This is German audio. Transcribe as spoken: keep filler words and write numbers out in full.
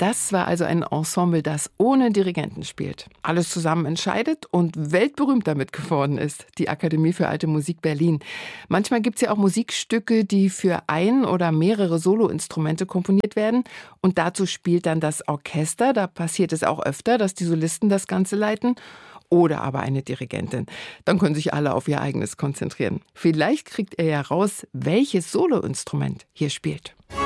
Das war also ein Ensemble, das ohne Dirigenten spielt. Alles zusammen entscheidet und weltberühmt damit geworden ist. Die Akademie für Alte Musik Berlin. Manchmal gibt es ja auch Musikstücke, die für ein oder mehrere Soloinstrumente komponiert werden. Und dazu spielt dann das Orchester. Da passiert es auch öfter, dass die Solisten das Ganze leiten. Oder aber eine Dirigentin. Dann können sich alle auf ihr eigenes konzentrieren. Vielleicht kriegt ihr ja raus, welches Soloinstrument hier spielt.